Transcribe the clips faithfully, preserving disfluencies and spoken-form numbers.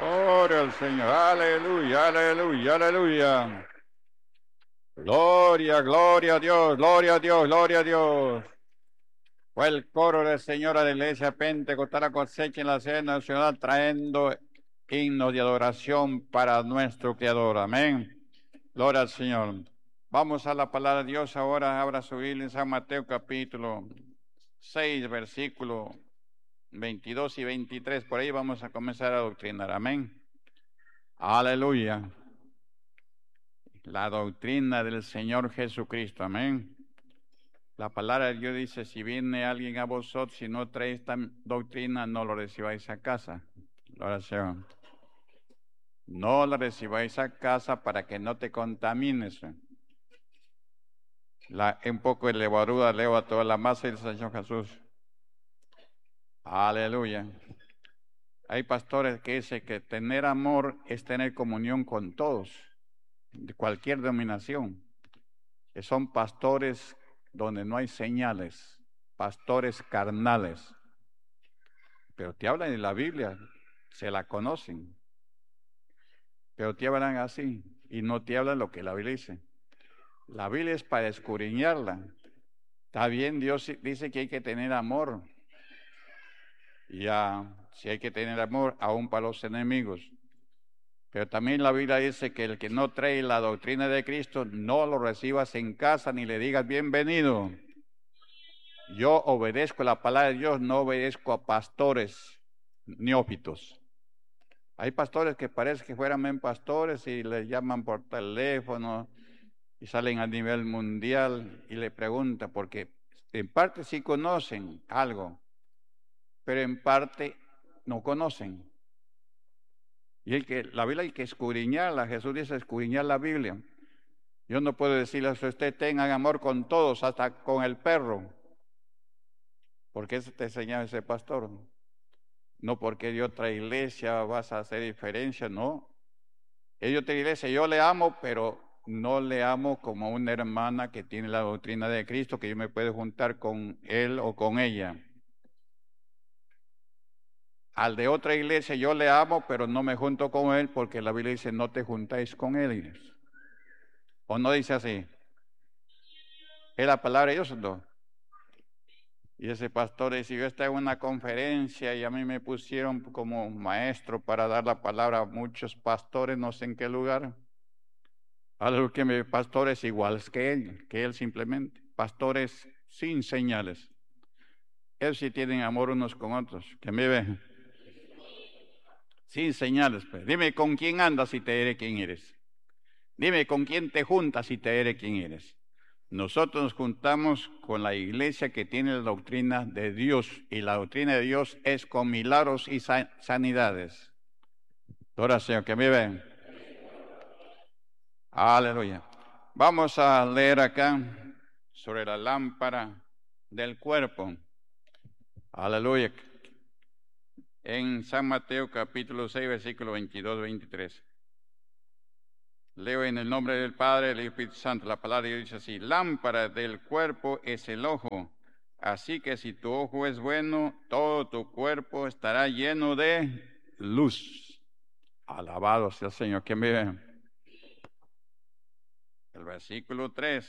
Gloria al Señor. Aleluya, aleluya, aleluya. Gloria, gloria a Dios, gloria a Dios, gloria a Dios. Fue el coro del Señor a la iglesia pentecostal a cosecha en la sede nacional, trayendo himnos de adoración para nuestro Creador. Amén. Gloria al Señor. Vamos a la palabra de Dios ahora. Abra su Biblia en San Mateo capítulo seis, versículo veintidós y veintitrés. Por ahí vamos a comenzar a doctrinar. Amén. Aleluya. La doctrina del Señor Jesucristo. Amén. La palabra de Dios dice, si viene alguien a vosotros y no trae esta doctrina, no lo recibáis a casa. La oración. No lo recibáis a casa para que no te contamines. La, un poco de levadura leva a toda la masa del Señor Jesús. Aleluya. Hay pastores que dicen que tener amor es tener comunión con todos, de cualquier denominación, que son pastores donde no hay señales, pastores carnales. Pero te hablan de la Biblia, se la conocen, pero te hablan así y no te hablan lo que la Biblia dice. La Biblia es para escudriñarla. Está bien, Dios dice que hay que tener amor. Ya, si hay que tener amor, aún para los enemigos. Pero también la Biblia dice que el que no trae la doctrina de Cristo, no lo recibas en casa ni le digas bienvenido. Yo obedezco la palabra de Dios, no obedezco a pastores neófitos. Hay pastores que parece que fueran bien pastores y les llaman por teléfono y salen a nivel mundial y le preguntan, porque en parte sí conocen algo, pero en parte no conocen. Y el que, la Biblia hay que escudriñarla. Jesús dice escudriñar la Biblia. Yo no puedo decirle a usted, tengan amor con todos, hasta con el perro. Porque eso te enseñaba ese pastor. No porque de otra iglesia vas a hacer diferencia, no. Es de otra iglesia, yo le amo, pero no le amo como una hermana que tiene la doctrina de Cristo, que yo me puedo juntar con él o con ella. Al de otra iglesia yo le amo, pero no me junto con él, porque la Biblia dice, no te juntáis con él. ¿O no dice así? ¿Es la palabra de Dios o no? Y ese pastor dice, yo estaba en una conferencia y a mí me pusieron como maestro para dar la palabra a muchos pastores, no sé en qué lugar. A los que me pastores iguales que él, que él simplemente. Pastores sin señales. Ellos sí tienen amor unos con otros. Que me ven. Sin señales, pues. Dime con quién andas y te diré quién eres. Dime con quién te juntas y te diré quién eres. Nosotros nos juntamos con la iglesia que tiene la doctrina de Dios, y la doctrina de Dios es con milagros y sanidades. Ahora, Señor, que me ven. Aleluya. Vamos a leer acá sobre la lámpara del cuerpo. Aleluya. En San Mateo capítulo seis, versículo veintidós, veintitrés. Leo en el nombre del Padre, del Espíritu Santo. La palabra de Dios dice así: lámpara del cuerpo es el ojo. Así que si tu ojo es bueno, todo tu cuerpo estará lleno de luz. Alabado sea el Señor. ¿Quién vive? El versículo tres,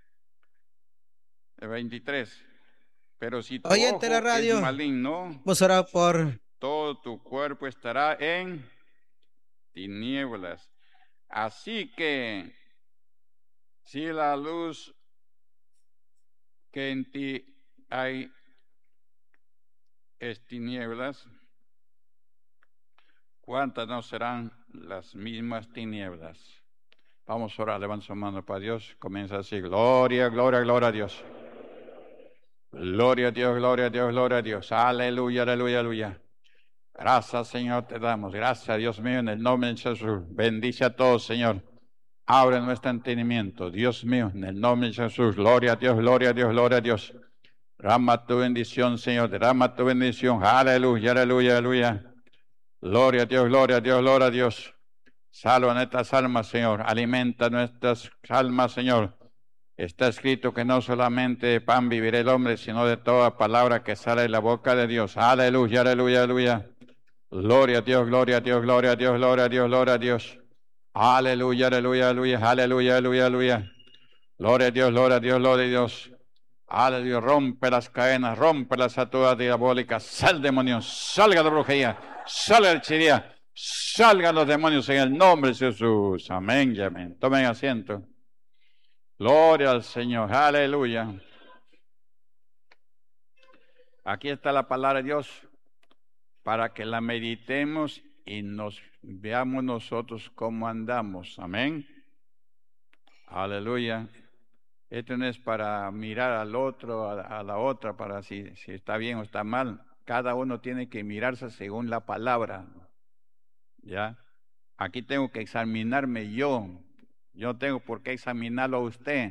el veintitrés. Pero si tu Oye, ojo la radio, es maligno, vamos a orar por... todo tu cuerpo estará en tinieblas. Así que si la luz que en ti hay es tinieblas, ¿cuántas no serán las mismas tinieblas? Vamos a orar, levanta su mano para Dios. Comienza así: gloria, gloria, gloria a Dios. Gloria a Dios, gloria a Dios, gloria a Dios. Aleluya, aleluya, aleluya. Gracias, Señor, te damos. Gracias, Dios mío, en el nombre de Jesús. Bendice a todos, Señor. Abre nuestro entendimiento, Dios mío, en el nombre de Jesús. Gloria a Dios, gloria a Dios, gloria a Dios. Derrama tu bendición, Señor. Derrama tu bendición. Aleluya, aleluya, aleluya. Gloria a Dios, gloria a Dios, gloria a Dios. Salva nuestras almas, Señor. Alimenta nuestras almas, Señor. Está escrito que no solamente de pan vivirá el hombre, sino de toda palabra que sale de la boca de Dios. Aleluya, aleluya, aleluya. Gloria a Dios, gloria a Dios, gloria a Dios, gloria a Dios, gloria a Dios. Aleluya, aleluya, aleluya, aleluya, aleluya, aleluya. Gloria a Dios, gloria a Dios, gloria a Dios. Aleluya, rompe las cadenas, rompe las ataduras diabólicas. Sal demonios, salga la brujería, salga la hechicería, salgan los demonios en el nombre de Jesús. Amén y amén. Tomen asiento. Gloria al Señor, aleluya. Aquí está la palabra de Dios para que la meditemos y nos veamos nosotros cómo andamos. Amén. Aleluya. Esto no es para mirar al otro, a, a la otra, para si, si está bien o está mal. Cada uno tiene que mirarse según la palabra. ¿Ya? Aquí tengo que examinarme yo. Yo no tengo por qué examinarlo a usted.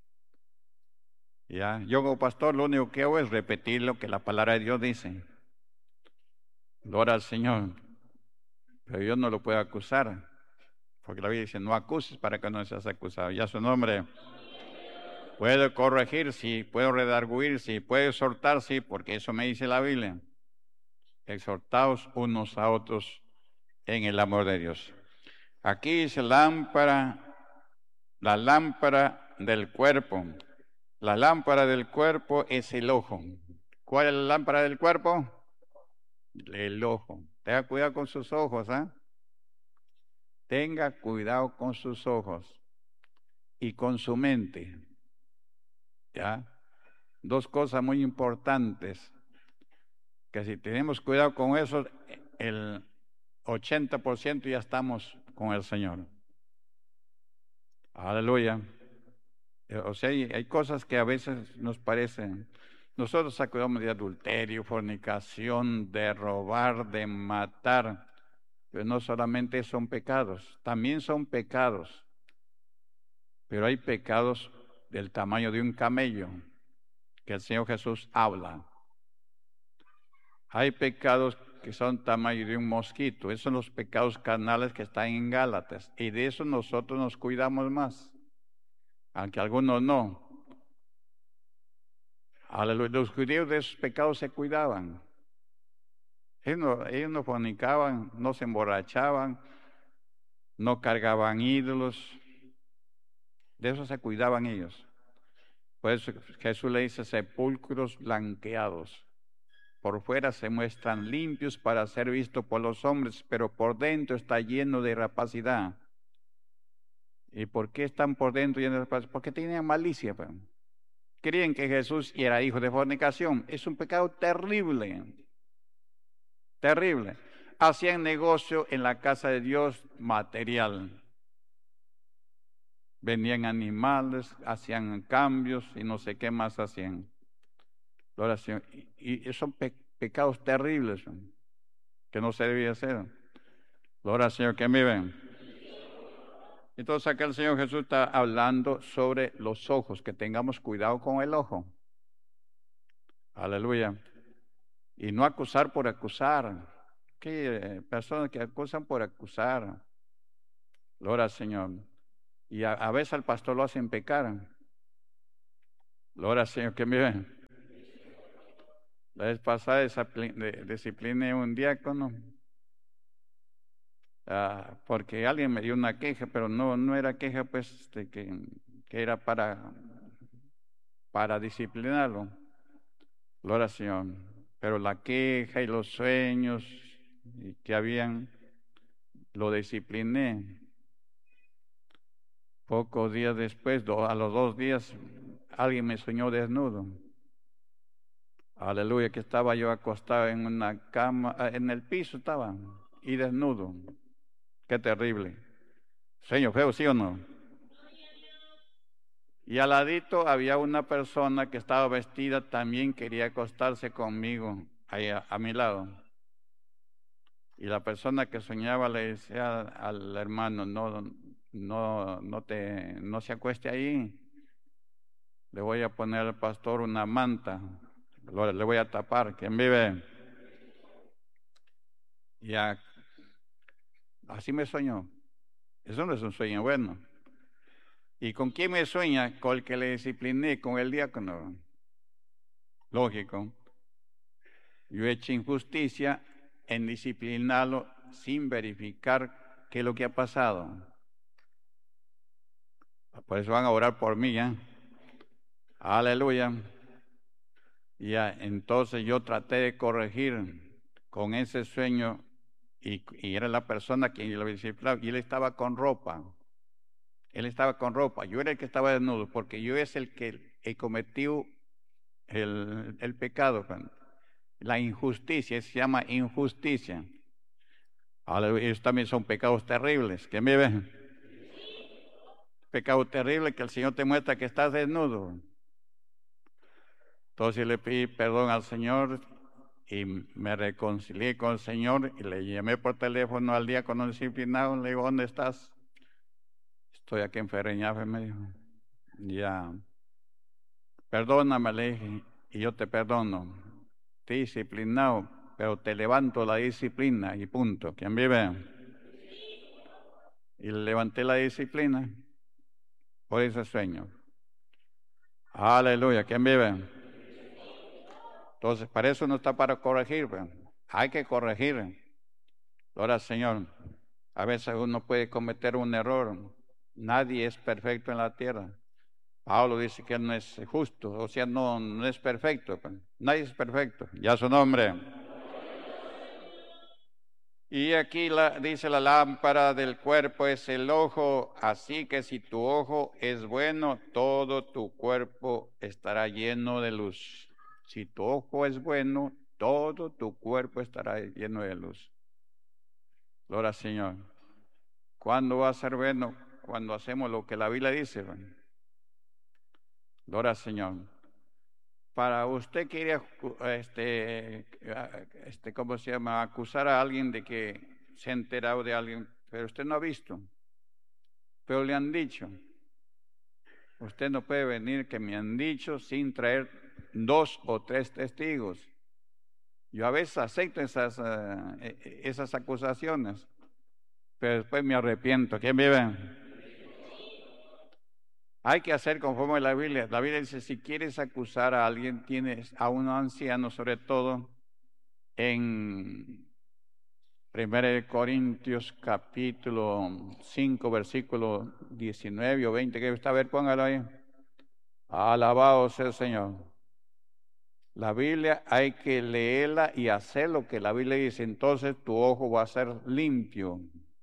¿Ya? Yo como pastor lo único que hago es repetir lo que la palabra de Dios dice. Gloria al Señor. Pero yo no lo puedo acusar. Porque la Biblia dice, no acuses para que no seas acusado. Ya su nombre. Puedo corregir, sí. Puedo redarguir, sí. Puedo exhortar, sí. Porque eso me dice la Biblia. Exhortaos unos a otros en el amor de Dios. Aquí dice lámpara, la lámpara del cuerpo. La lámpara del cuerpo es el ojo. ¿Cuál es la lámpara del cuerpo? El ojo. Tenga cuidado con sus ojos, ¿ah? ¿eh? Tenga cuidado con sus ojos y con su mente. ¿Ya? Dos cosas muy importantes, que si tenemos cuidado con eso, el ochenta por ciento ya estamos con el Señor. Aleluya. O sea, hay, hay cosas que a veces nos parecen. Nosotros acudimos de adulterio, fornicación, de robar, de matar. Pero no solamente son pecados, también son pecados. Pero hay pecados del tamaño de un camello, que el Señor Jesús habla. Hay pecados que son tamaño de un mosquito. Esos son los pecados carnales que están en Gálatas. Y de eso nosotros nos cuidamos más. Aunque algunos no. Aleluya. Los judíos de esos pecados se cuidaban. Ellos no, ellos no fornicaban, no se emborrachaban, no cargaban ídolos. De eso se cuidaban ellos. Por eso Jesús le dice sepulcros blanqueados. Por fuera se muestran limpios para ser vistos por los hombres, pero por dentro está lleno de rapacidad. ¿Y por qué están por dentro llenos de rapacidad? Porque tenían malicia. Pues. Creían que Jesús era hijo de fornicación. Es un pecado terrible. Terrible. Hacían negocio en la casa de Dios material. Vendían animales, hacían cambios y no sé qué más hacían. Y, y son pe pecados terribles que no se debía hacer. Gloria al Señor, que me ven. Entonces acá el Señor Jesús está hablando sobre los ojos, que tengamos cuidado con el ojo. Aleluya. Y no acusar por acusar. Que personas que acusan por acusar. Gloria al Señor. Y a, a veces al pastor lo hacen pecar. Gloria al Señor, que me ven. La vez pasada discipliné un diácono. Uh, porque alguien me dio una queja, pero no, no era queja pues de que, que era para, para disciplinarlo. Gloria al Señor. Pero la queja y los sueños que habían, lo discipliné. Pocos días después, do, a los dos días, alguien me soñó desnudo. Aleluya, que estaba yo acostado en una cama, en el piso estaba, y desnudo. Qué terrible. Sueño feo, ¿sí o no? Y al ladito había una persona que estaba vestida, también quería acostarse conmigo, ahí a, a mi lado. Y la persona que soñaba le decía al hermano, no, no, no, te, no se acueste ahí. Le voy a poner al pastor una manta, le voy a tapar, ¿quién vive? Y a, así me soñó. Eso no es un sueño bueno. ¿Y con quién me sueña? Con el que le discipliné, con el diácono. Lógico. Yo he hecho injusticia en disciplinarlo sin verificar qué es lo que ha pasado. Por eso van a orar por mí, ¿eh? Aleluya. Ya, entonces yo traté de corregir con ese sueño y, y era la persona quien lo disciplinaba y él estaba con ropa. Él estaba con ropa, yo era el que estaba desnudo, porque yo es el que he cometido el, el pecado, la injusticia, se llama injusticia. Aleluya, ellos también son pecados terribles, ¿quién me ve? Pecado terrible que el Señor te muestra que estás desnudo. Entonces le pedí perdón al Señor y me reconcilié con el Señor y le llamé por teléfono al día con un disciplinado, le digo, ¿dónde estás? Estoy aquí en Ferreñafe, me dijo. Ya, perdóname, le dije, y yo te perdono. Te he disciplinado, pero te levanto la disciplina y punto. ¿Quién vive? Y le levanté la disciplina por ese sueño. Aleluya, ¿quién vive? Entonces, para eso no está para corregir, ¿verdad? Hay que corregir. Ahora, Señor, a veces uno puede cometer un error. Nadie es perfecto en la tierra. Pablo dice que él no es justo, o sea, no, no es perfecto. Nadie es perfecto. Ya su nombre. Y aquí la, dice la lámpara del cuerpo es el ojo, así que si tu ojo es bueno, todo tu cuerpo estará lleno de luz. Si tu ojo es bueno, todo tu cuerpo estará lleno de luz. Gloria al Señor. ¿Cuándo va a ser bueno? Cuando hacemos lo que la Biblia dice. Gloria al Señor. Para usted quiere, este, este, ¿cómo se llama? Acusar a alguien de que se ha enterado de alguien, pero usted no ha visto, pero le han dicho. Usted no puede venir que me han dicho sin traer dos o tres testigos. Yo a veces acepto esas, uh, esas acusaciones, pero después me arrepiento. ¿Quién vive? Hay que hacer conforme a la Biblia. La Biblia dice, si quieres acusar a alguien, tienes a un anciano, sobre todo en primera de Corintios capítulo cinco, versículo diecinueve o veinte, que está, a ver, póngalo ahí. Alabado sea el Señor. La Biblia hay que leerla y hacer lo que la Biblia dice, entonces tu ojo va a ser limpio.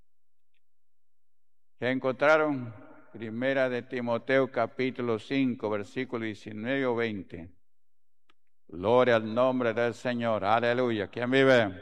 ¿Ya encontraron? Primera de Timoteo capítulo cinco, versículo diecinueve o veinte. Gloria al nombre del Señor. Aleluya. ¿Quién vive?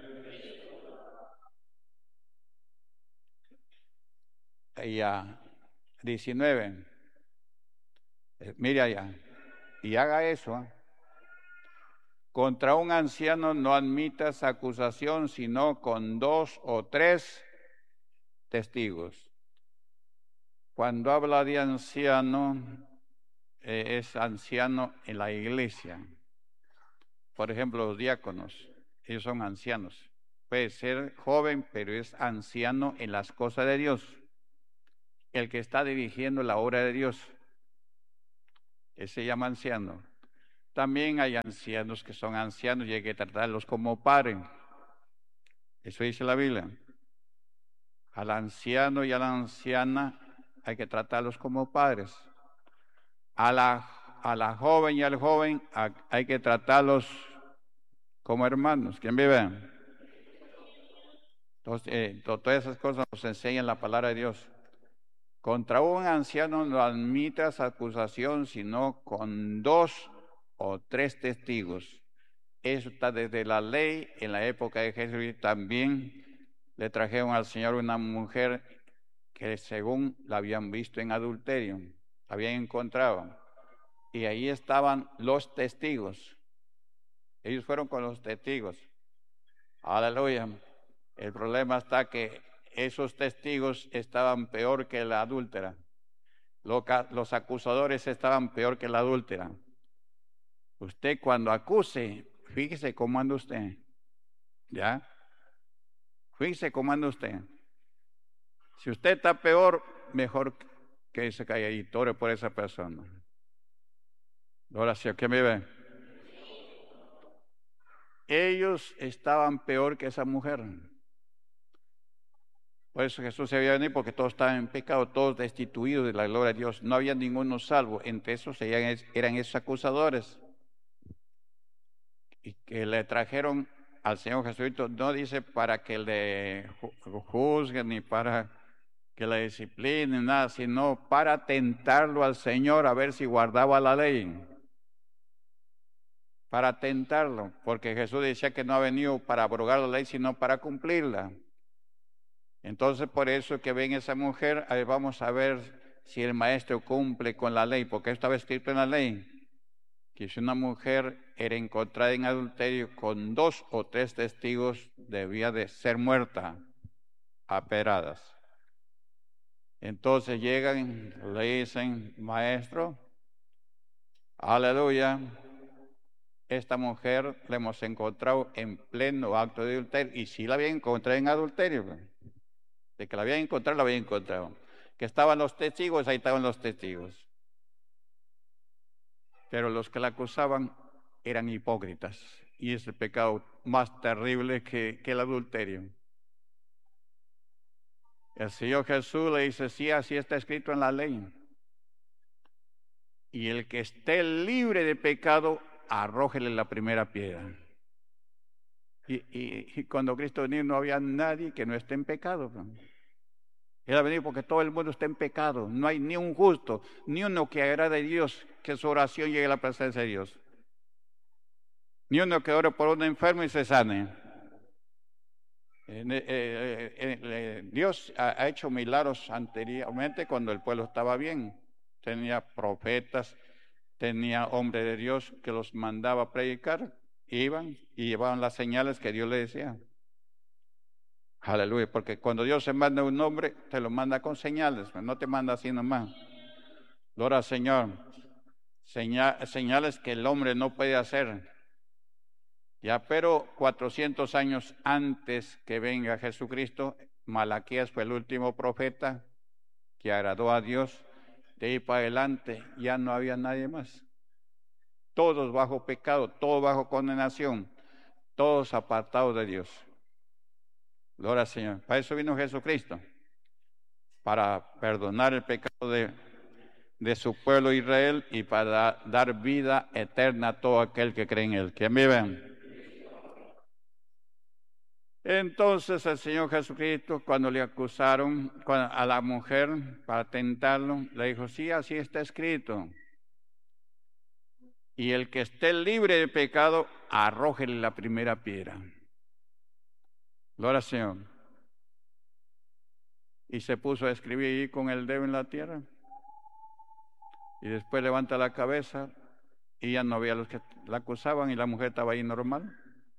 Ya, diecinueve. Eh, mire allá. Y haga eso. ¿eh? Contra un anciano no admitas acusación, sino con dos o tres testigos. Cuando habla de anciano, eh, es anciano en la iglesia. Por ejemplo, los diáconos, ellos son ancianos. Puede ser joven, pero es anciano en las cosas de Dios. El que está dirigiendo la obra de Dios, ese se llama anciano. También hay ancianos que son ancianos y hay que tratarlos como padres. Eso dice la Biblia. Al anciano y a la anciana hay que tratarlos como padres. A la, a la joven y al joven hay que tratarlos como hermanos. ¿Quién vive? Entonces, eh, todas esas cosas nos enseñan la palabra de Dios. Contra un anciano no admitas acusación, sino con dos o tres testigos. Eso está desde la ley. En la época de Jesús también le trajeron al Señor una mujer que según la habían visto en adulterio, la habían encontrado. Y ahí estaban los testigos. Ellos fueron con los testigos. Aleluya. El problema está que esos testigos estaban peor que la adúltera. Los acusadores estaban peor que la adúltera. Usted cuando acuse, fíjese cómo anda usted. ¿Ya? Fíjese cómo anda usted. Si usted está peor, mejor que se calladito, ore por esa persona. Ahora sí, ¿qué me ve? ellos estaban peor que esa mujer. Por eso Jesús se había venido, porque todos estaban en pecado, todos destituidos de la gloria de Dios. No había ninguno salvo. Entre esos eran, eran esos acusadores. Y que le trajeron al Señor Jesucristo, no dice para que le juzguen ni para que le disciplinen, nada, sino para tentarlo al Señor a ver si guardaba la ley. Para tentarlo, porque Jesús decía que no ha venido para abrogar la ley, sino para cumplirla. Entonces, por eso que ven esa mujer, ahí vamos a ver si el maestro cumple con la ley, porque estaba escrito en la ley, que si una mujer era encontrada en adulterio con dos o tres testigos, debía de ser muerta, apedreadas. Entonces llegan, le dicen, maestro, aleluya, esta mujer la hemos encontrado en pleno acto de adulterio, y si la había encontrado en adulterio, de que la había encontrado, la había encontrado. Que estaban los testigos, ahí estaban los testigos. Pero los que la acusaban eran hipócritas, y es el pecado más terrible que, que el adulterio. El Señor Jesús le dice, sí, así está escrito en la ley. Y el que esté libre de pecado, arrójele la primera piedra. Y, y, y cuando Cristo venía no había nadie que no esté en pecado. Él ha venido porque todo el mundo está en pecado. No hay ni un justo, ni uno que agrade a Dios, que su oración llegue a la presencia de Dios. Ni uno que ore por un enfermo y se sane. Eh, eh, eh, eh, Dios ha, ha hecho milagros anteriormente cuando el pueblo estaba bien. Tenía profetas, tenía hombres de Dios que los mandaba a predicar, iban y llevaban las señales que Dios les decía. Aleluya, porque cuando Dios se manda un hombre, te lo manda con señales, no te manda así nomás. Gloria al Señor. Señal, señales que el hombre no puede hacer. Ya, pero cuatrocientos años antes que venga Jesucristo, Malaquías fue el último profeta que agradó a Dios. De ahí para adelante ya no había nadie más. Todos bajo pecado, todos bajo condenación, todos apartados de Dios. Gloria al Señor. Para eso vino Jesucristo, para perdonar el pecado de, de su pueblo Israel y para dar vida eterna a todo aquel que cree en Él. ¿Quién vive? Entonces el Señor Jesucristo, cuando le acusaron a la mujer para tentarlo, le dijo, sí, así está escrito. Y el que esté libre de pecado, arrójele la primera piedra. Gloria al Señor. Y se puso a escribir ahí con el dedo en la tierra. Y después levanta la cabeza y ya no veía a los que la acusaban y la mujer estaba ahí normal.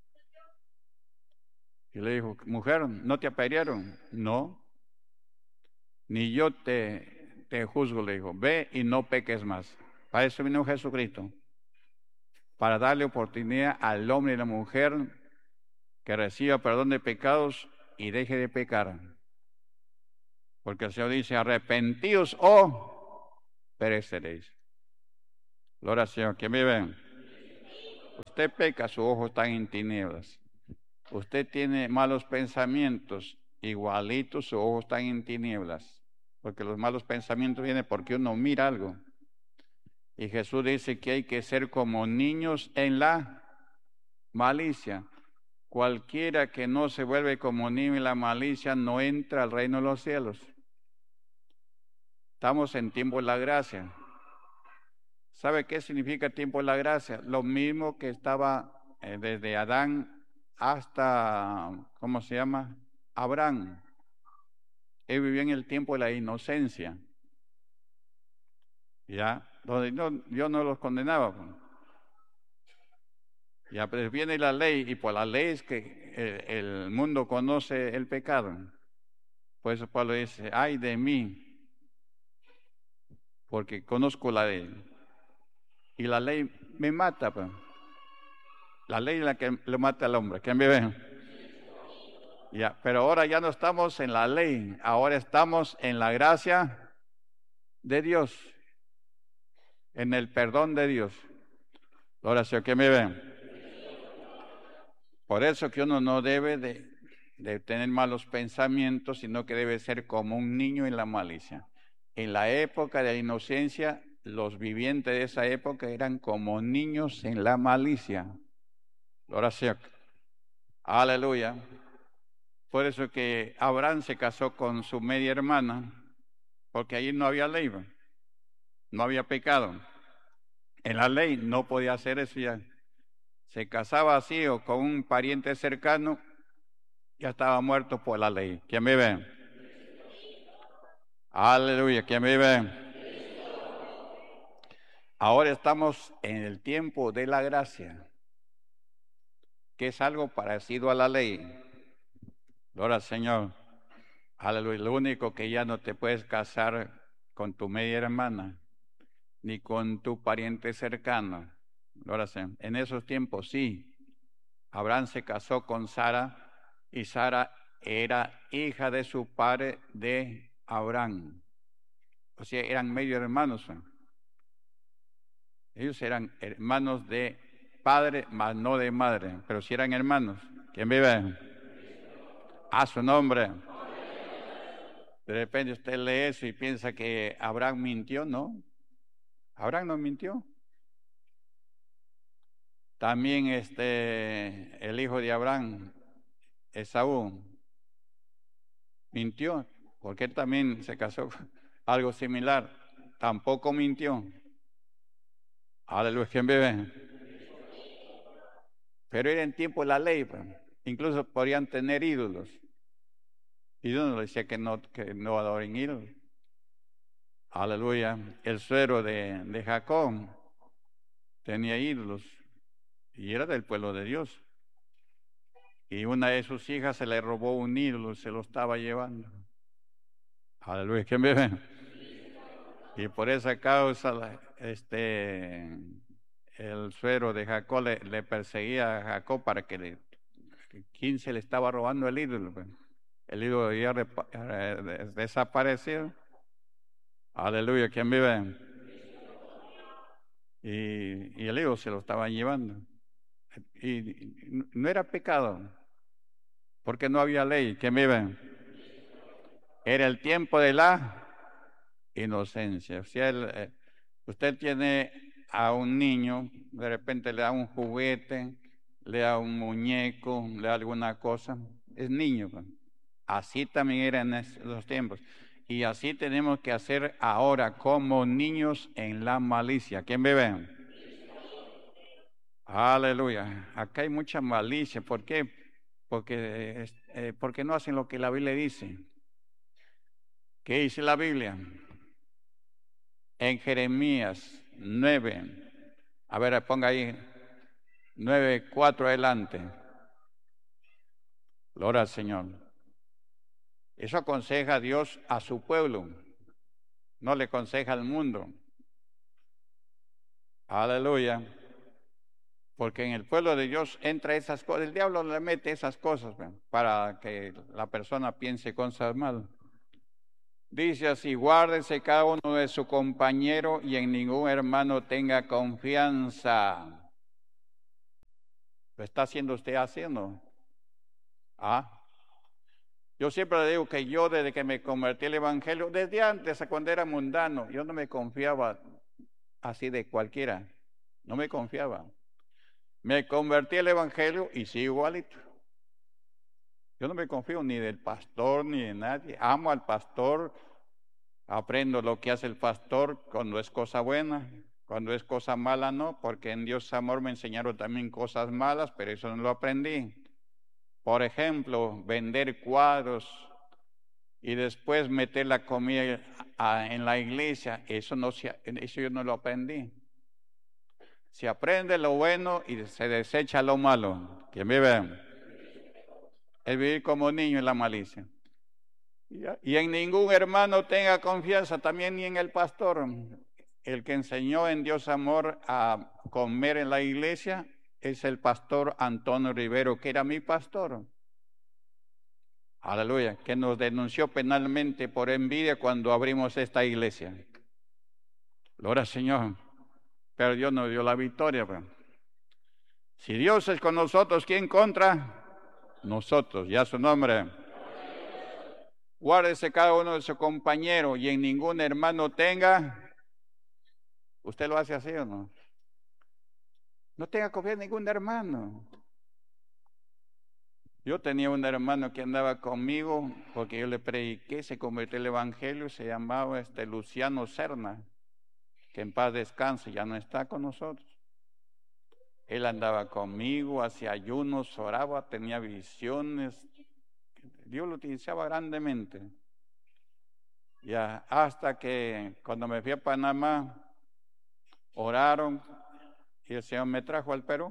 Y le dijo, mujer, ¿no te apedrearon? No. Ni yo te, te juzgo, le dijo. Ve y no peques más. Para eso vino Jesucristo. Para darle oportunidad al hombre y la mujer que reciba perdón de pecados y deje de pecar. Porque el Señor dice, arrepentíos o pereceréis. Gloria al Señor. ¿Quién vive? Usted peca, sus ojos están en tinieblas. Usted tiene malos pensamientos, igualitos, sus ojos están en tinieblas. Porque los malos pensamientos vienen porque uno mira algo. Y Jesús dice que hay que ser como niños en la malicia. Cualquiera que no se vuelve como niño en la malicia no entra al reino de los cielos. Estamos en tiempo de la gracia. ¿Sabe qué significa tiempo de la gracia? Lo mismo que estaba eh, desde Adán hasta, ¿cómo se llama? Abraham. Él vivía en el tiempo de la inocencia. ¿Ya? Donde no, Dios no los condenaba. Ya, pero viene la ley, y por la ley es que el, el mundo conoce el pecado. Por eso Pablo dice, ay de mí, porque conozco la ley. Y la ley me mata. Pues. La ley es la que lo mata al hombre. ¿Quién vive? Ya, pero ahora ya no estamos en la ley, ahora estamos en la gracia de Dios, en el perdón de Dios. Ahora sí, ¿quién vive? Por eso que uno no debe de, de tener malos pensamientos, sino que debe ser como un niño en la malicia. En la época de la inocencia, los vivientes de esa época eran como niños en la malicia. Ahora sí, aleluya. Por eso que Abraham se casó con su media hermana, porque allí no había ley, no había pecado. En la ley no podía hacer eso ya. Se casaba así o con un pariente cercano, ya estaba muerto por la ley. ¿Quién vive? Aleluya, ¿quién vive? Ahora estamos en el tiempo de la gracia, que es algo parecido a la ley. Gloria al Señor. Aleluya. Lo único que ya no te puedes casar con tu media hermana, ni con tu pariente cercano. Gloria al Señor. En esos tiempos sí. Abraham se casó con Sara y Sara era hija de su padre de Abraham. O sea, eran medio hermanos. Ellos eran hermanos de padre, mas no de madre, pero sí eran hermanos. ¿Quién vive? A su nombre. De repente usted lee eso y piensa que Abraham mintió, ¿no? Abraham no mintió. También este, el hijo de Abraham, Esaú, mintió, porque él también se casó con algo similar. Tampoco mintió. Aleluya, ¿quién vive? Pero era en tiempo de la ley, pues. Incluso podían tener ídolos. Y Dios nos decía que no, que no adoren ídolos. Aleluya. El suegro de, de Jacob tenía ídolos y era del pueblo de Dios. Y una de sus hijas se le robó un ídolo, se lo estaba llevando. Aleluya. ¿Quién vive? Y por esa causa, este, el suegro de Jacob le, le perseguía a Jacob para que le, quién se le estaba robando el ídolo. El ídolo había desaparecido. Aleluya, ¿quién vive? Y, y el hijo se lo estaban llevando. Y no era pecado, porque no había ley. ¿Quién vive? Era el tiempo de la inocencia. O sea, el, eh, usted tiene a un niño, de repente le da un juguete, le da un muñeco, le da alguna cosa, es niño. Pues. Así también era en esos tiempos. Y así tenemos que hacer ahora como niños en la malicia. ¿Quién vive? Aleluya. Acá hay mucha malicia. ¿Por qué? Porque, eh, porque no hacen lo que la Biblia dice. ¿Qué dice la Biblia? En Jeremías nueve. A ver, ponga ahí nueve, cuatro adelante. Gloria al Señor. Eso aconseja a Dios a su pueblo. No le aconseja al mundo. Aleluya. Porque en el pueblo de Dios entra esas cosas. El diablo le mete esas cosas para que la persona piense cosas malas. Dice así, guárdese cada uno de su compañero y en ningún hermano tenga confianza. ¿Lo está haciendo usted haciendo? Ah. Yo siempre le digo que yo desde que me convertí al Evangelio, desde antes, cuando era mundano, yo no me confiaba así de cualquiera. No me confiaba. Me convertí al Evangelio y sigo igualito. Yo no me confío ni del pastor ni de nadie. Amo al pastor. Aprendo lo que hace el pastor cuando es cosa buena, cuando es cosa mala no, porque en Dios amor me enseñaron también cosas malas, pero eso no lo aprendí. Por ejemplo, vender cuadros y después meter la comida en la iglesia, eso, no se, eso yo no lo aprendí. Se aprende lo bueno y se desecha lo malo. ¿Quién vive? Es vivir como niño en la malicia. Y en ningún hermano tenga confianza, también ni en el pastor. El que enseñó en Dios amor a comer en la iglesia es el pastor Antonio Rivero, que era mi pastor. Aleluya, que nos denunció penalmente por envidia cuando abrimos esta iglesia. Gloria al Señor. Pero Dios nos dio la victoria. Bro. Si Dios es con nosotros, ¿quién contra nosotros? Ya su nombre. Guárdese cada uno de su compañero y en ningún hermano tenga. ¿Usted lo hace así o no? No tenga confianza en ningún hermano. Yo tenía un hermano que andaba conmigo porque yo le prediqué, se convirtió al evangelio, se llamaba este Luciano Serna, que en paz descanse, ya no está con nosotros. Él andaba conmigo, hacía ayunos, oraba, tenía visiones. Dios lo utilizaba grandemente. Ya, hasta que cuando me fui a Panamá, oraron y el Señor me trajo al Perú.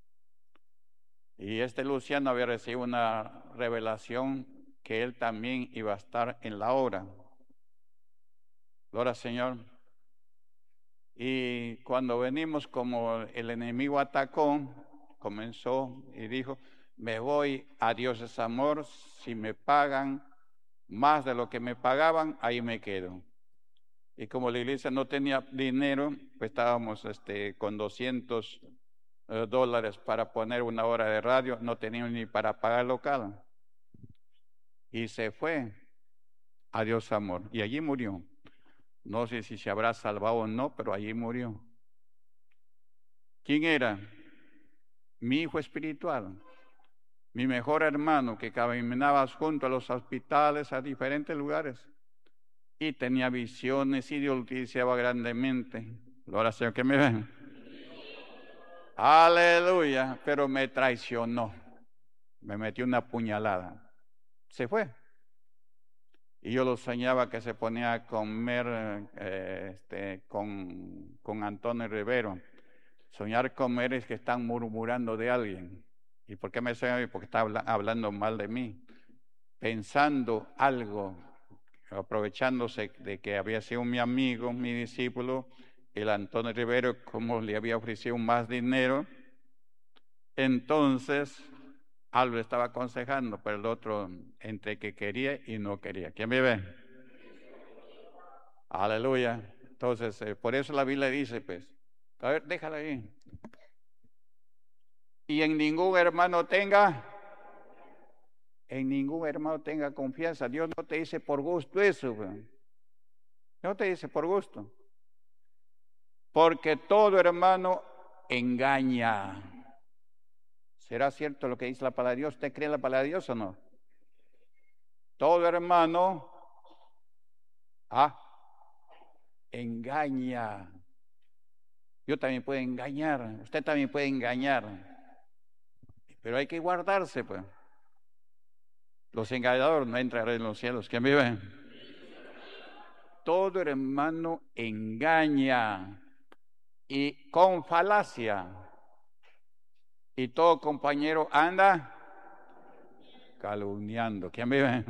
Y este Luciano había recibido una revelación que él también iba a estar en la obra. Gloria al Señor. Y cuando venimos, como el enemigo atacó, comenzó y dijo, me voy, a Dios es amor, si me pagan más de lo que me pagaban, ahí me quedo. Y como la iglesia no tenía dinero, pues estábamos este, con doscientos eh, dólares para poner una hora de radio, no teníamos ni para pagar local. Y se fue, a Dios amor, y allí murió. No sé si se habrá salvado o no, pero allí murió. ¿Quién era? Mi hijo espiritual, mi mejor hermano que caminaba junto a los hospitales, a diferentes lugares, y tenía visiones y Dios lo utilizaba grandemente. Gloria al Señor, que me ven. Aleluya, pero me traicionó, me metió una puñalada, se fue. Y yo lo soñaba que se ponía a comer eh, este, con, con Antonio Rivero. Soñar comer es que están murmurando de alguien. ¿Y por qué me soñaba? Porque está habla, hablando mal de mí, pensando algo, aprovechándose de que había sido mi amigo, mi discípulo, el Antonio Rivero, como le había ofrecido más dinero. Entonces, algo le estaba aconsejando, pero el otro entre que quería y no quería. ¿Quién me ve? Aleluya. Entonces, eh, por eso la Biblia dice, pues, a ver, déjala ahí. Y en ningún hermano tenga, en ningún hermano tenga confianza. Dios no te dice por gusto eso, pues. No te dice por gusto. Porque todo hermano engaña. ¿Será cierto lo que dice la palabra de Dios? ¿Usted cree en la palabra de Dios o no? Todo hermano ah, engaña. Yo también puedo engañar, usted también puede engañar, pero hay que guardarse, pues. Los engañadores no entrarán en los cielos. ¿Quién vive? Todo hermano engaña y con falacia, y todo compañero anda calumniando. ¿Quién vive?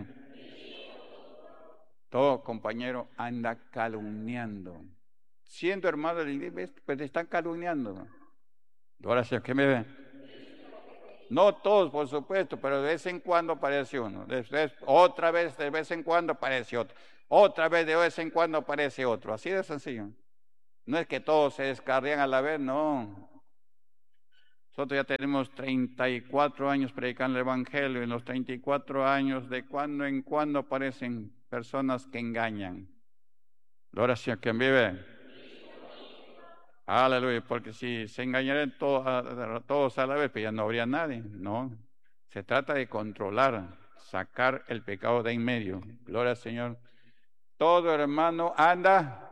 Todo compañero anda calumniando. Siendo hermano de la iglesia, pues te están calumniando. Ahora sí, ¿qué me ve? No todos, por supuesto, pero de vez en cuando aparece uno. Después, otra vez, de vez en cuando aparece otro. Otra vez, de vez en cuando aparece otro. Así de sencillo. No es que todos se descarrían a la vez, no. Nosotros ya tenemos treinta y cuatro años predicando el Evangelio. En los treinta y cuatro años, de cuando en cuando aparecen personas que engañan. Gloria al Señor, ¿quién vive? Aleluya, porque si se engañaran todos, todos a la vez, pues ya no habría nadie, no. Se trata de controlar, sacar el pecado de en medio. Gloria al Señor. Todo hermano anda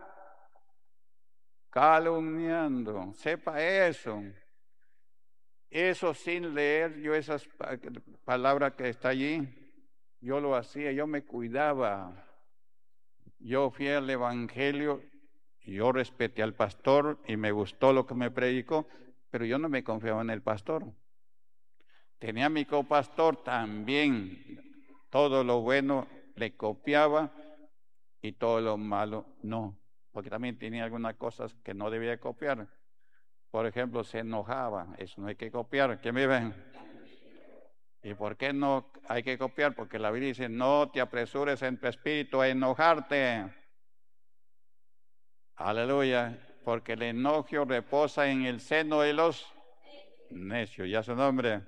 calumniando, sepa eso. Eso sin leer yo esas palabras que está allí, yo lo hacía, yo me cuidaba. Yo fui al Evangelio, yo respeté al pastor y me gustó lo que me predicó, pero yo no me confiaba en el pastor. Tenía a mi copastor también, todo lo bueno le copiaba y todo lo malo no, porque también tenía algunas cosas que no debía copiar. Por ejemplo, se enojaba, eso no hay que copiar. ¿Quién me ven? ¿Y por qué no hay que copiar? Porque la Biblia dice, no te apresures en tu espíritu a enojarte. Aleluya, porque el enojo reposa en el seno de los... Necio, ya su nombre.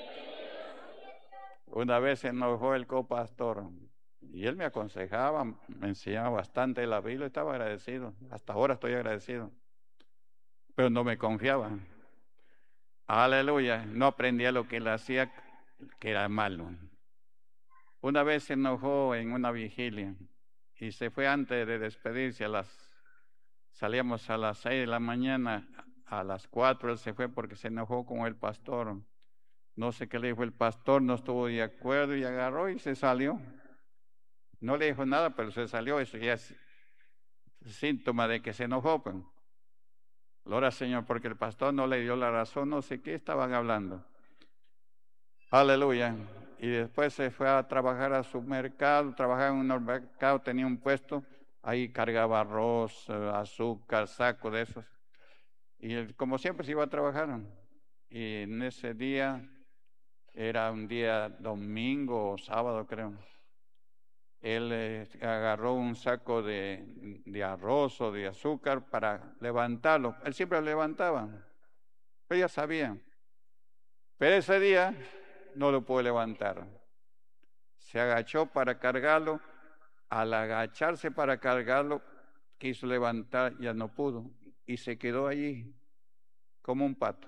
Una vez se enojó el copastor y él me aconsejaba, me enseñaba bastante de la Biblia, estaba agradecido. Hasta ahora estoy agradecido. Pero no me confiaba. Aleluya, no aprendía lo que él hacía, que era malo. Una vez se enojó en una vigilia y se fue antes de despedirse a las, salíamos a las seis de la mañana, a las cuatro él se fue porque se enojó con el pastor. No sé qué le dijo el pastor, no estuvo de acuerdo y agarró y se salió. No le dijo nada, pero se salió, eso ya es síntoma de que se enojó. Pues. Gloria al Señor, porque el pastor no le dio la razón, no sé qué estaban hablando. Aleluya. Y después se fue a trabajar a su mercado, trabajaba en un mercado, tenía un puesto, ahí cargaba arroz, azúcar, saco de esos. Y él, como siempre se iba a trabajar. Y en ese día, era un día domingo o sábado creo, él eh, agarró un saco de, de arroz o de azúcar para levantarlo. Él siempre lo levantaba, pero ya sabía. Pero ese día no lo pudo levantar. Se agachó para cargarlo. Al agacharse para cargarlo, quiso levantar, ya no pudo. Y se quedó allí como un pato.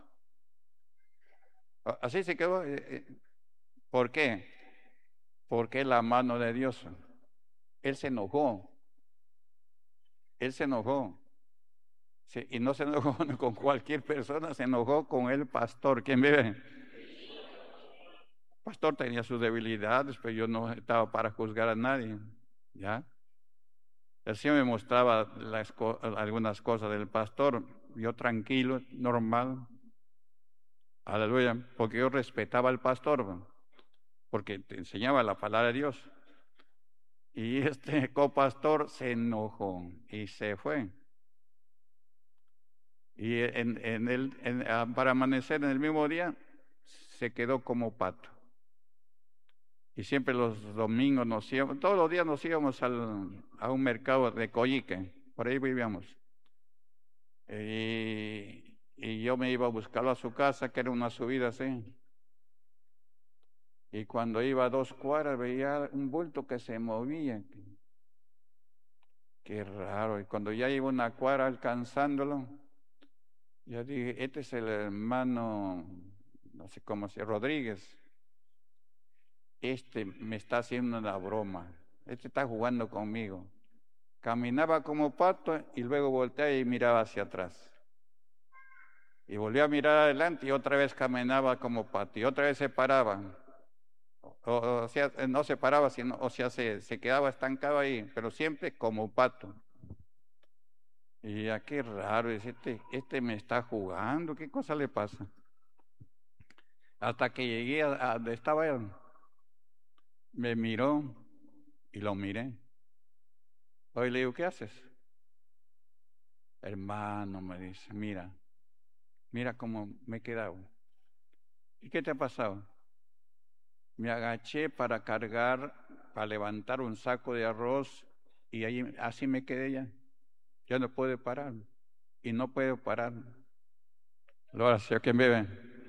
Así se quedó. ¿Por qué? Porque es la mano de Dios. Él se enojó. Él se enojó. Sí, y no se enojó con cualquier persona, se enojó con el pastor. ¿Quién vive? El pastor tenía sus debilidades, pero yo no estaba para juzgar a nadie. ¿Ya? El Señor me mostraba las, algunas cosas del pastor, yo tranquilo, normal. Aleluya, porque yo respetaba al pastor, porque te enseñaba la palabra de Dios. Y este copastor se enojó y se fue. Y en, en el, en, para amanecer en el mismo día, se quedó como pato. Y siempre los domingos nos íbamos, todos los días nos íbamos al, a un mercado de Coyique, por ahí vivíamos. Y, y yo me iba a buscarlo a su casa, que era una subida así. Y cuando iba a dos cuadras veía un bulto que se movía. Qué raro. Y cuando ya iba una cuadra alcanzándolo, yo dije, este es el hermano, no sé cómo se Rodríguez. Este me está haciendo una broma. Este está jugando conmigo. Caminaba como pato y luego volteaba y miraba hacia atrás. Y volvía a mirar adelante y otra vez caminaba como pato. Y otra vez se paraba. O, o sea, no se paraba, sino, o sea, se, se quedaba estancado ahí, pero siempre como pato. Y ya qué raro, este, este me está jugando, ¿qué cosa le pasa? Hasta que llegué a, a donde estaba él, me miró y lo miré. Hoy le digo, ¿qué haces? Hermano, me dice, mira, mira cómo me he quedado. ¿Y qué te ha pasado? Me agaché para cargar, para levantar un saco de arroz y ahí así me quedé ya. Ya no puedo parar y no puedo parar. Gloria al Señor, ¿quién vive?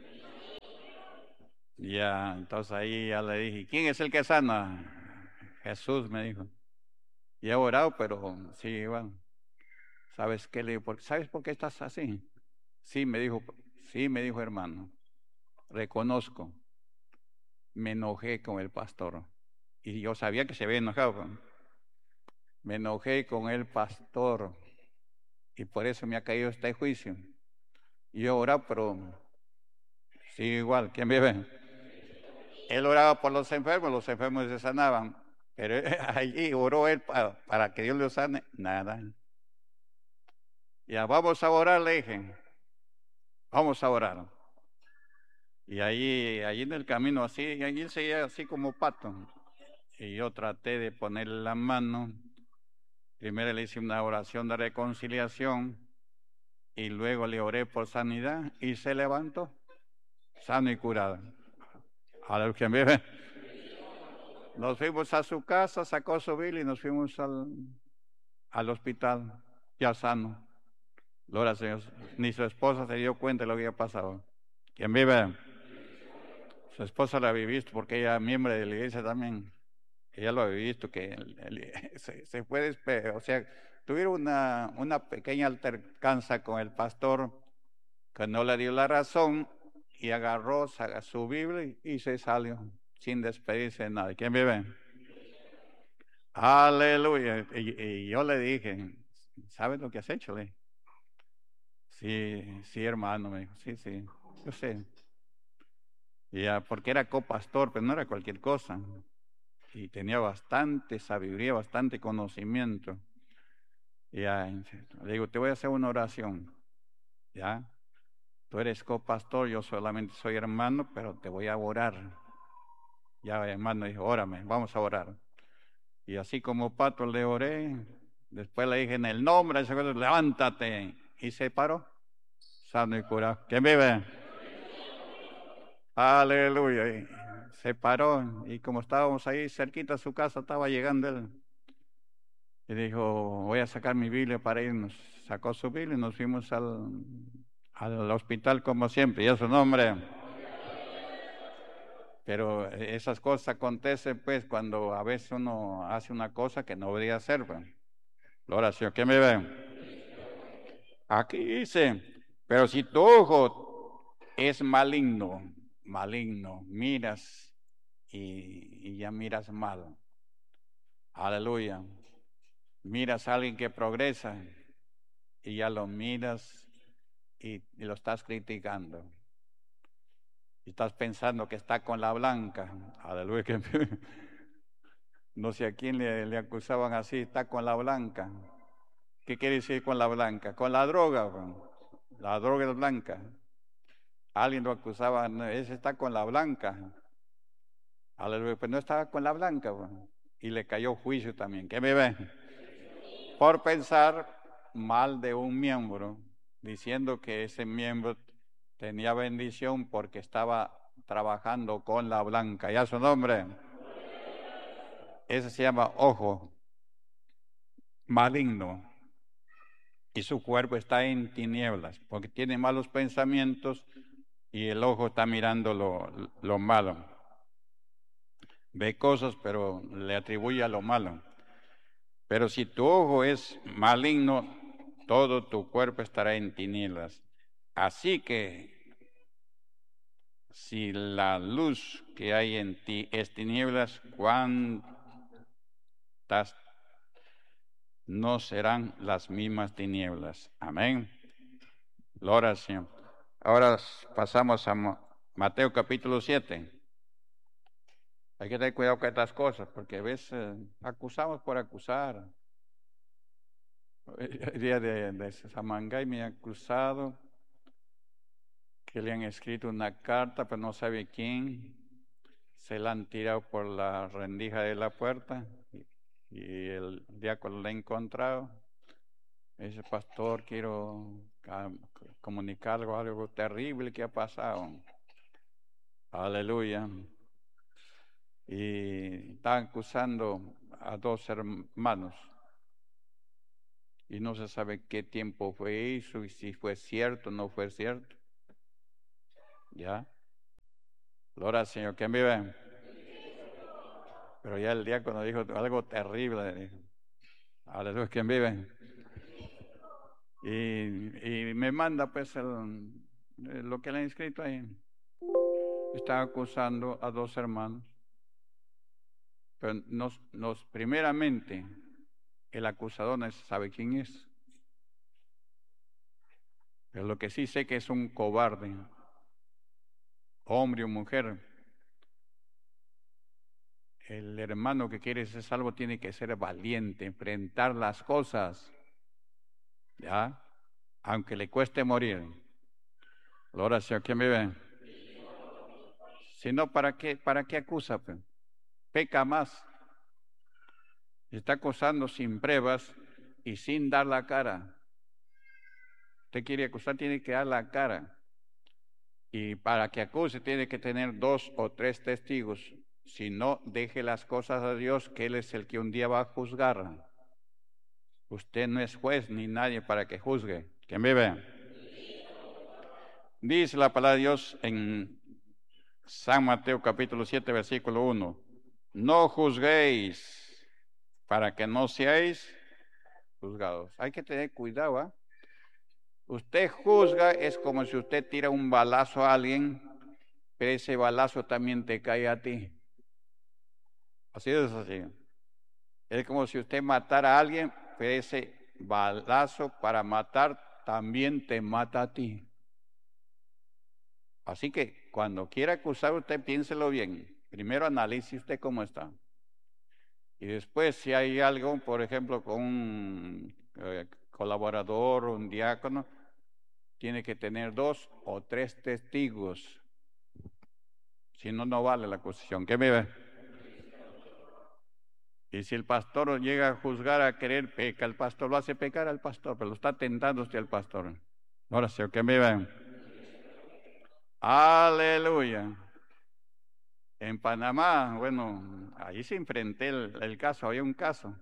Ya, entonces ahí ya le dije, ¿quién es el que sana? Jesús me dijo. Y he orado, pero sí, igual. ¿Sabes qué le digo? ¿Sabes por qué estás así? Sí, me dijo, sí, me dijo hermano. Reconozco, me enojé con el pastor. Y yo sabía que se había enojado. Me enojé con el pastor. Y por eso me ha caído este juicio. Y yo oraba, pero sí, igual, ¿quién vive? Él oraba por los enfermos, los enfermos se sanaban. Pero allí oró él para, para que Dios lo sane. Nada. Ya vamos a orar, le dije. Vamos a orar. Y ahí, ahí en el camino así, y allí seguía así como pato. Y yo traté de ponerle la mano. Primero le hice una oración de reconciliación y luego le oré por sanidad y se levantó, sano y curado. A los que me ven. Nos fuimos a su casa, sacó su Biblia y nos fuimos al, al hospital, ya sano. Gloria al Señor. Ni su esposa se dio cuenta de lo que había pasado. ¿Quién vive? Su esposa la había visto porque ella es miembro de la iglesia también. Ella lo había visto que él- él se, se fue, despe- o sea, tuvieron una, una pequeña altercanza con el pastor que no le dio la razón y agarró sa- su Biblia y se salió sin despedirse de nadie. ¿Quién vive? Aleluya. Y, y yo le dije, ¿sabes lo que has hecho? Le dije, sí, sí, hermano, me dijo, sí, sí, yo sé. Y ya, porque era copastor, pero no era cualquier cosa. Y tenía bastante sabiduría, bastante conocimiento. Y ya, le digo, te voy a hacer una oración, ¿ya? Tú eres copastor, yo solamente soy hermano, pero te voy a orar. Ya, hermano, dijo, órame, vamos a orar. Y así como pato le oré, después le dije, en el nombre de Jesús, levántate. Y se paró, sano y curado. ¿Quién vive? Aleluya. Y se paró, y como estábamos ahí cerquita a su casa, estaba llegando él. Y dijo, voy a sacar mi Biblia para irnos. Sacó su Biblia y nos fuimos al, al hospital como siempre, y es su nombre. Pero esas cosas acontecen pues cuando a veces uno hace una cosa que no debería hacer. Pues. La oración, ¿qué me ven? Aquí dice, pero si tu ojo es maligno, maligno, miras y, y ya miras mal. Aleluya. Miras a alguien que progresa y ya lo miras y, y lo estás criticando. Y estás pensando que está con la blanca. Aleluya. Que no sé a quién le, le acusaban así, está con la blanca. ¿Qué quiere decir con la blanca? Con la droga. Bro. La droga es blanca. Alguien lo acusaba, no, ese está con la blanca. Aleluya, pero no estaba con la blanca. Bro. Y le cayó juicio también. ¿Qué me ve? Por pensar mal de un miembro, diciendo que ese miembro tenía bendición porque estaba trabajando con la blanca. ¿Ya su nombre? Ese se llama ojo maligno. Y su cuerpo está en tinieblas, porque tiene malos pensamientos y el ojo está mirando lo, lo malo. Ve cosas, pero le atribuye a lo malo. Pero si tu ojo es maligno, todo tu cuerpo estará en tinieblas. Así que si la luz que hay en ti es tinieblas, ¿cuántas no serán las mismas tinieblas? Amén. La oración. Ahora pasamos a Mateo capítulo siete. Hay que tener cuidado con estas cosas, porque a veces acusamos por acusar. El día de, de Samangay me ha acusado que le han escrito una carta, pero no sabe quién. Se la han tirado por la rendija de la puerta y, y el diácono la ha encontrado. Dice, pastor, quiero comunicar algo, algo terrible que ha pasado. Aleluya. Y están acusando a dos hermanos. Y no se sabe qué tiempo fue eso y si fue cierto o no fue cierto. ¿Ya? Gloria al Señor. ¿Quién vive? Pero ya el diácono dijo algo terrible. Dijo. Aleluya. ¿Quién vive? Y, y me manda pues el, lo que le han escrito ahí. Está acusando a dos hermanos. Pero nos, nos primeramente, el acusador no sabe quién es. Pero lo que sí sé que es un cobarde, hombre o mujer. El hermano que quiere ser salvo tiene que ser valiente, enfrentar las cosas, ¿ya? Aunque le cueste morir. La oración, ¿quién me ve? Si no, ¿para qué, para qué acusa? Pues? Peca más. Está acusando sin pruebas y sin dar la cara. Usted quiere acusar, tiene que dar la cara. Y para que acuse, tiene que tener dos o tres testigos. Si no, deje las cosas a Dios, que Él es el que un día va a juzgar. Usted no es juez ni nadie para que juzgue. ¿Quién vive? Dice la palabra de Dios en San Mateo capítulo siete, versículo uno. No juzguéis para que no seáis juzgados. Hay que tener cuidado, ¿ah? Usted juzga es como si usted tira un balazo a alguien, pero ese balazo también te cae a ti. Así es así. Es como si usted matara a alguien, pero ese balazo para matar también te mata a ti. Así que cuando quiera acusar usted, piénselo bien. Primero analice usted cómo está. Y después si hay algo, por ejemplo, con un eh, colaborador, un diácono, tiene que tener dos o tres testigos. Si no, no vale la acusación. ¿Qué me ve? Y si el pastor llega a juzgar, a querer pecar, el pastor lo hace pecar al pastor, pero lo está tentando usted al pastor. Ahora sí, ¿qué me ven? Aleluya. En Panamá, bueno, ahí se enfrenté el, el caso, había un caso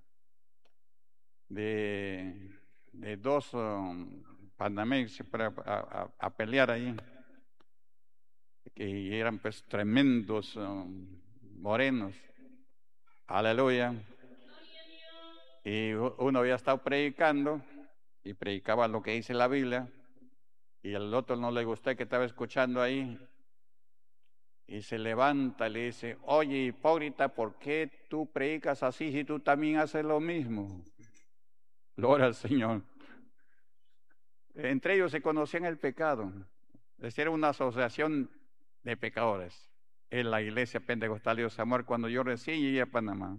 de, de dos um, panameños para a, a, a pelear ahí, que eran pues tremendos um, morenos. Aleluya. Y uno había estado predicando y predicaba lo que dice la Biblia y al otro no le gustó que estaba escuchando ahí y se levanta y le dice, oye hipócrita, ¿por qué tú predicas así si tú también haces lo mismo? Gloria al Señor. Entre ellos se conocían el pecado. Es era una asociación de pecadores en la iglesia pentecostal de Dios Amor cuando yo recién llegué a Panamá.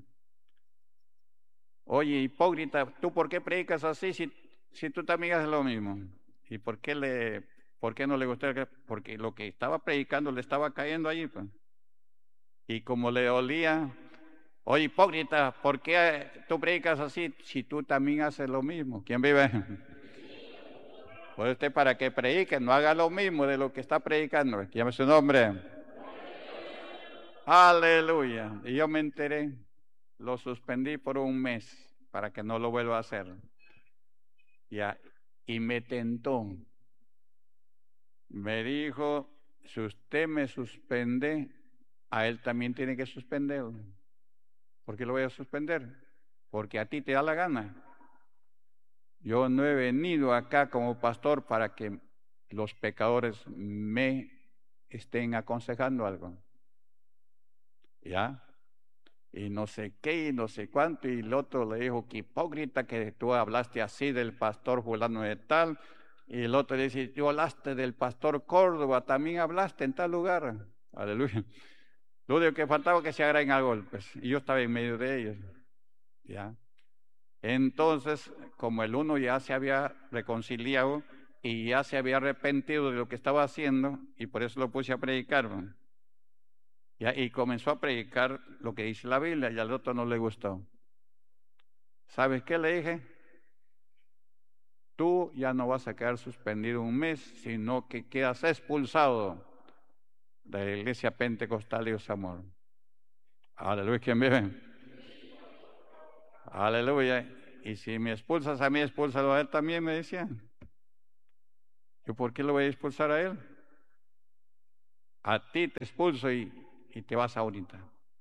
Oye, hipócrita, ¿tú por qué predicas así si, si tú también haces lo mismo? ¿Y por qué, le, por qué no le gustó? Porque lo que estaba predicando le estaba cayendo allí. Pues. Y como le olía, oye, hipócrita, ¿por qué tú predicas así si tú también haces lo mismo? ¿Quién vive? Pues usted para que predique, no haga lo mismo de lo que está predicando. Llame su nombre. Aleluya. Y yo me enteré, lo suspendí por un mes para que no lo vuelva a hacer. Ya, y me tentó. Me dijo, si usted me suspende, a él también tiene que suspenderlo. ¿Por qué lo voy a suspender? Porque a ti te da la gana. Yo no he venido acá como pastor para que los pecadores me estén aconsejando algo. ¿Ya? Y no sé qué, y no sé cuánto, y el otro le dijo, que hipócrita que tú hablaste así del pastor fulano de tal, y el otro le dice, tú hablaste del pastor Córdoba, también hablaste en tal lugar. Aleluya. Lo único que faltaba que se agarren a golpes, y yo estaba en medio de ellos. ¿Ya? Entonces, como el uno ya se había reconciliado y ya se había arrepentido de lo que estaba haciendo, y por eso lo puse a predicar, ¿no? ¿Ya? Y comenzó a predicar lo que dice la Biblia, y al otro no le gustó. ¿Sabes qué le dije? Tú ya no vas a quedar suspendido un mes, sino que quedas expulsado de la iglesia pentecostal de Dios Amor. Aleluya, ¿quién vive? Aleluya. Y si me expulsas a mí, expúlsalo a él también, me decía. ¿Yo por qué lo voy a expulsar a él? A ti te expulso y, y te vas ahorita.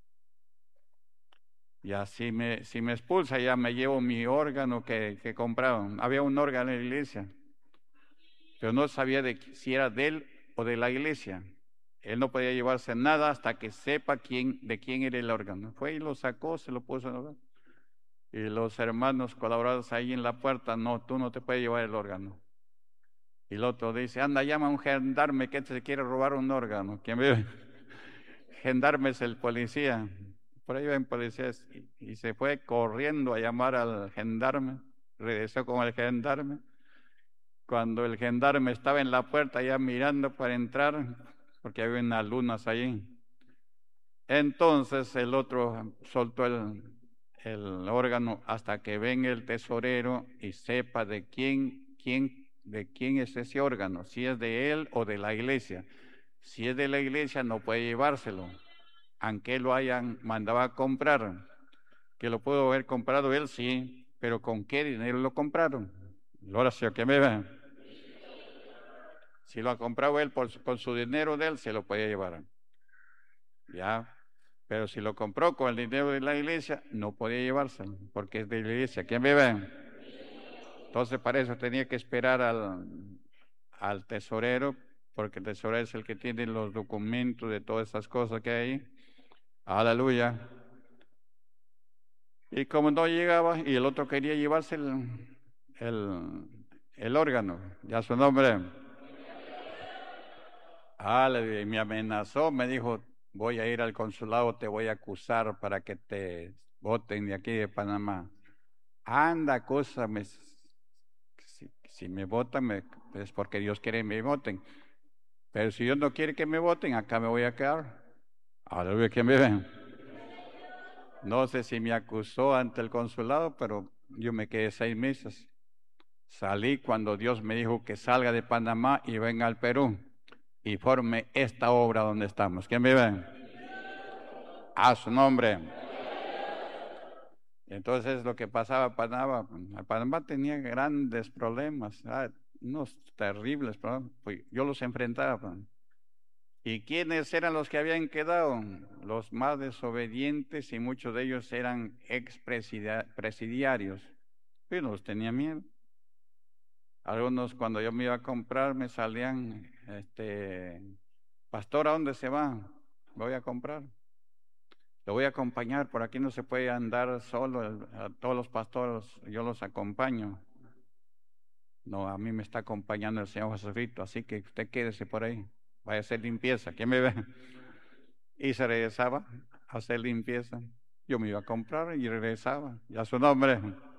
Ya si me, si me expulsa, ya me llevo mi órgano que, que compraron. Había un órgano en la iglesia, pero no sabía de, si era de él o de la iglesia. Él no podía llevarse nada hasta que sepa quién, de quién era el órgano. Fue y lo sacó, se lo puso en el órgano. Y los hermanos colaboradores ahí en la puerta, no, tú no te puedes llevar el órgano. Y el otro dice, anda, llama a un gendarme que se quiere robar un órgano. ¿Quién vive? Gendarme es el policía. Por ahí ven policías. Y, y se fue corriendo a llamar al gendarme. Regresó con el gendarme. Cuando el gendarme estaba en la puerta ya mirando para entrar, porque había unas lunas allí. Entonces el otro soltó el, el órgano hasta que venga el tesorero y sepa de quién, quién, de quién es ese órgano, si es de él o de la iglesia. Si es de la iglesia no puede llevárselo, aunque lo hayan mandado a comprar. Que lo pudo haber comprado él, sí, pero ¿con qué dinero lo compraron? Ahora sí, que me vean. Si lo ha comprado él por, con su dinero de él, se lo podía llevar. Ya. Pero si lo compró con el dinero de la iglesia, no podía llevárselo, porque es de la iglesia. ¿Quién vive? Entonces, para eso tenía que esperar al, al tesorero, porque el tesorero es el que tiene los documentos de todas esas cosas que hay ahí. Aleluya. Y como no llegaba, y el otro quería llevarse el, el, el órgano, ya su nombre. Aleluya. Y me amenazó, me dijo, voy a ir al consulado, te voy a acusar para que te voten de aquí de Panamá. Anda, cosa, me, si, si me votan, me, es porque Dios quiere que me voten. Pero si Dios no quiere que me voten, acá me voy a quedar. Aleluya, ¿quién me ve? No sé si me acusó ante el consulado, pero yo me quedé seis meses. Salí cuando Dios me dijo que salga de Panamá y venga al Perú y forme esta obra donde estamos. ¿Quién me ve? A su nombre. Entonces lo que pasaba en Panamá, Panamá tenía grandes problemas, ah, unos terribles problemas, pues yo los enfrentaba. ¿Y quiénes eran los que habían quedado? Los más desobedientes y muchos de ellos eran expresidiarios. Yo no los tenía miedo. Algunos cuando yo me iba a comprar me salían, este, pastor, ¿a dónde se va? Voy a comprar. Lo voy a acompañar, por aquí no se puede andar solo, a todos los pastores yo los acompaño. No, a mí me está acompañando el Señor Jesucristo, así que usted quédese por ahí, vaya a hacer limpieza, ¿quién me ve? Y se regresaba a hacer limpieza. Yo me iba a comprar y regresaba, ya su nombre.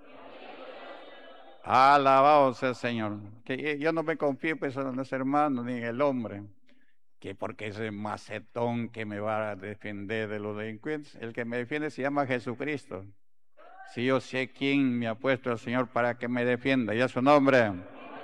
Alabado sea el Señor. Que yo no me confío pues, en los hermanos ni en el hombre, que porque ese macetón que me va a defender de los delincuentes, el que me defiende se llama Jesucristo. Si yo sé quién me ha puesto el Señor para que me defienda, ya su nombre.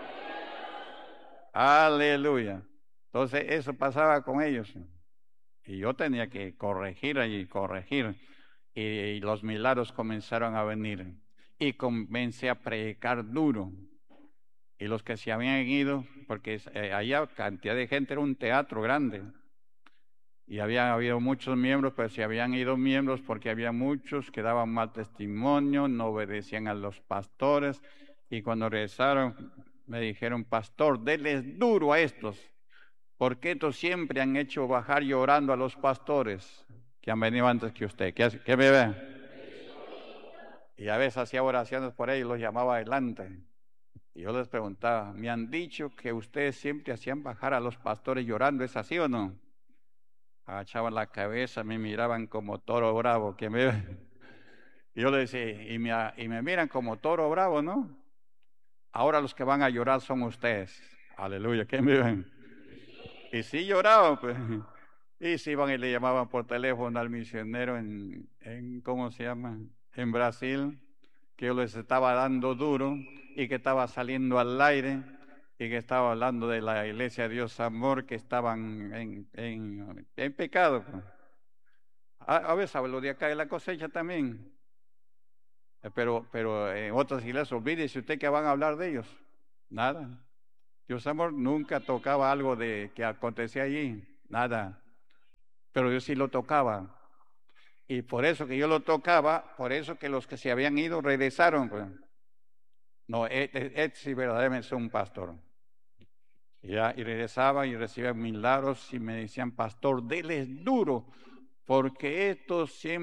Aleluya. Entonces eso pasaba con ellos. Y yo tenía que corregir allí, corregir. Y, y los milagros comenzaron a venir. Y comencé a predicar duro. Y los que se habían ido, porque eh, allá cantidad de gente, era un teatro grande. Y había habido muchos miembros, pero se habían ido miembros porque había muchos que daban mal testimonio, no obedecían a los pastores. Y cuando regresaron, me dijeron, pastor, denles duro a estos, porque estos siempre han hecho bajar llorando a los pastores que han venido antes que usted. ¿Qué, qué me ve? Y a veces hacía oraciones por ellos, los llamaba adelante. Y yo les preguntaba, me han dicho que ustedes siempre hacían bajar a los pastores llorando, ¿es así o no? Agachaban la cabeza, me miraban como toro bravo, que me... Y yo les decía, y me, y me miran como toro bravo, ¿no? Ahora los que van a llorar son ustedes. Aleluya, que me ven. Y sí lloraban, pues. Y sí iban y le llamaban por teléfono al misionero en, en ¿cómo se llama? En Brasil, que yo les estaba dando duro y que estaba saliendo al aire y que estaba hablando de la iglesia de Dios Amor, que estaban en, en, en pecado. Pues. A, a veces hablo de acá de la cosecha también, pero, pero en otras iglesias, olvídese usted que van a hablar de ellos. Nada. Dios Amor nunca tocaba algo de que acontecía allí, nada. Pero yo sí lo tocaba. Y por eso que yo lo tocaba, por eso que los que se habían ido regresaron. Pues. No, este, este sí verdaderamente es un pastor. Y, ya, y regresaba y recibía milagros y me decían, pastor, déles duro, porque estos siempre